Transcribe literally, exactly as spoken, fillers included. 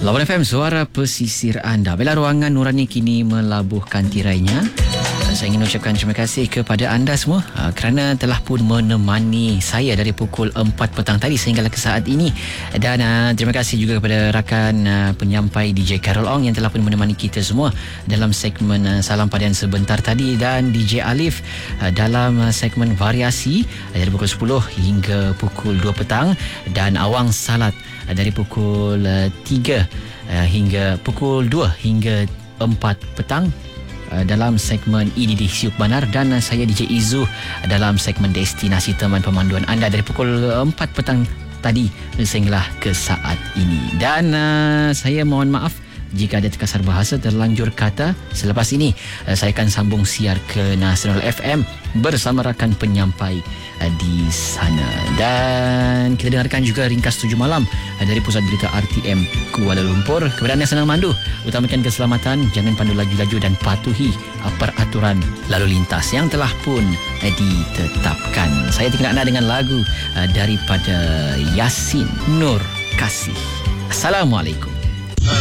Lawan F M, suara pesisir anda. Bella ruangan Nurani kini melabuhkan tirainya. Saya ingin ucapkan terima kasih kepada anda semua uh, kerana telah pun menemani saya dari pukul empat petang tadi sehinggalah ke saat ini. Dan uh, terima kasih juga kepada rakan uh, penyampai D J Carol Ong yang telah pun menemani kita semua dalam segmen uh, Salam Padian sebentar tadi, dan D J Alif uh, dalam uh, segmen variasi uh, dari pukul sepuluh hingga pukul dua petang, dan Awang Salat uh, dari pukul uh, tiga uh, hingga pukul dua hingga empat petang dalam segmen E D D Siuk Banar, dan saya D J Izu dalam segmen Destinasi Teman Pemanduan anda dari pukul empat petang tadi sehinggalah ke saat ini. Dan uh, saya mohon maaf jika ada terkasar bahasa, terlanjur kata. Selepas ini uh, saya akan sambung siar ke Nasional F M bersama rakan penyampai uh, di sana. Dan kita dengarkan juga ringkas tujuh malam uh, dari Pusat Berita R T M Kuala Lumpur. Kepada anda senang mandu, utamakan keselamatan, jangan pandu laju-laju dan patuhi uh, peraturan lalu lintas yang telah pun uh, ditetapkan. Saya tinggal anda dengan lagu uh, daripada Yasin Nur Kasih. Assalamualaikum.